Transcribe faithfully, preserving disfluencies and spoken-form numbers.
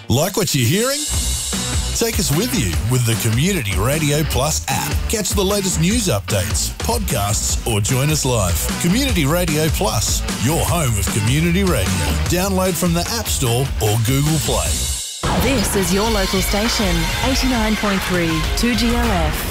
Like what you're hearing? Take us with you with the Community Radio Plus app. Catch the latest news updates, podcasts, or join us live. Community Radio Plus, your home of community radio. Download from the App Store or Google Play. This is your local station, eighty-nine point three two G L F.